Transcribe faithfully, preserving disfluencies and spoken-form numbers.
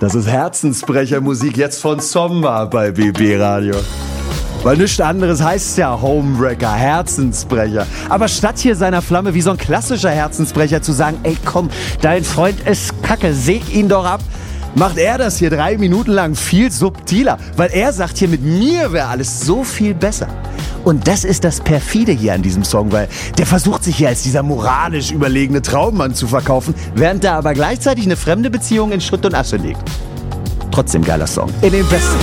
Das ist Herzensbrechermusik jetzt von Zomba bei B B Radio. Weil nichts anderes heißt ja Homewrecker, Herzensbrecher. Aber statt hier seiner Flamme wie so ein klassischer Herzensbrecher zu sagen, ey komm, dein Freund ist kacke, säg ihn doch ab, macht er das hier drei Minuten lang viel subtiler. Weil er sagt hier, mit mir wäre alles so viel besser. Und das ist das Perfide hier an diesem Song, weil der versucht sich hier als dieser moralisch überlegene Traummann zu verkaufen, während er aber gleichzeitig eine fremde Beziehung in Schutt und Asche legt. Trotzdem geiler Song. In den besten